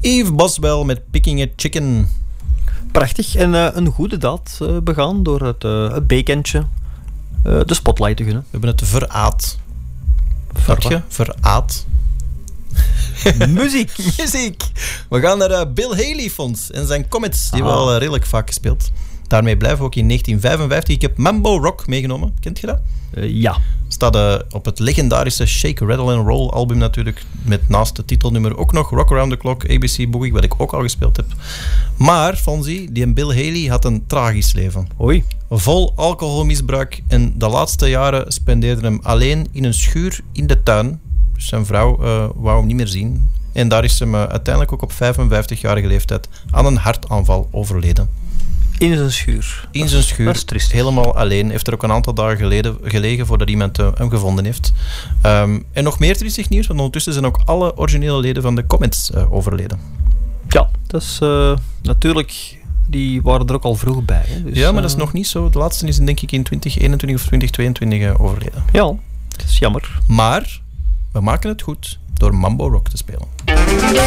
Yves Boswell met Picking a Chicken. Prachtig. En een goede daad begaan door het bekentje de spotlight te gunnen. We hebben het veraad. Veraad. Muziek. Muziek. We gaan naar Bill Haley Fonds en zijn Comets. Die hebben we al redelijk vaak gespeeld. Daarmee blijven we ook in 1955. Ik heb Mambo Rock meegenomen. Kent je dat? Ja. Staat op het legendarische Shake, Rattle and Roll album natuurlijk. Met naast het titelnummer ook nog Rock Around the Clock, ABC Boogie, wat ik ook al gespeeld heb. Maar, Fonzie, die Bill Haley had een tragisch leven. Oei. Vol alcoholmisbruik en de laatste jaren spendeerde hem alleen in een schuur in de tuin. Dus zijn vrouw wou hem niet meer zien. En daar is hem uiteindelijk ook op 55-jarige leeftijd aan een hartaanval overleden. In zijn schuur. In zijn schuur. Dat is triest. Helemaal alleen. Heeft er ook een aantal dagen gelegen voordat iemand hem gevonden heeft. En nog meer triestig nieuws, want ondertussen zijn ook alle originele leden van de Comets overleden. Ja, dat is natuurlijk... Die waren er ook al vroeg bij. Hè? Dus, ja, maar dat is nog niet zo. De laatste is denk ik in 2021 of 2022 overleden. Ja, dat is jammer. Maar we maken het goed door Mambo Rock te spelen.